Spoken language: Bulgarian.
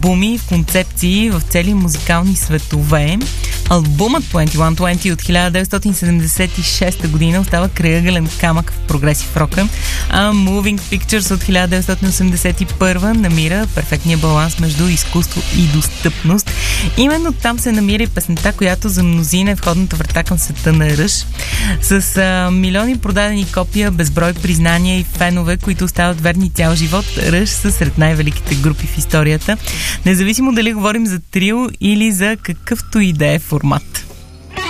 албуми, концепции в цели музикални светове. Албумът 2120 от 1976 година остава крайъгълен камък в прогресив рока, а Moving Pictures от 1981 намира перфектния баланс между изкуство и достъпност. Именно там се намира и песента, която за мнозина е входната врата към света на Ръж. С милиони продадени копия, безброй признания и фенове, които остават верни цял живот, Ръж са сред най-великите групи в историята. Независимо дали говорим за трио или за какъвто и да е формат.